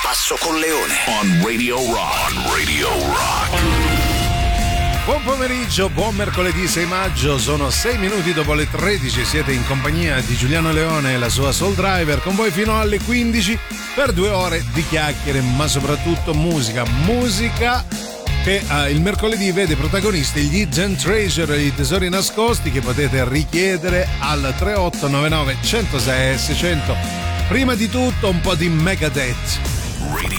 Passo con Leone. On Radio Rock. On Radio Rock. Buon pomeriggio, buon mercoledì 6 maggio, sono 6 minuti dopo le 13, siete in compagnia di Giuliano Leone e la sua Soul Driver, con voi fino alle 15 per 2 ore di chiacchiere, ma soprattutto musica che il mercoledì vede protagonisti gli Hidden Treasure, i tesori nascosti che potete richiedere al 3899 106 600. Prima di tutto un po' di Megadeth.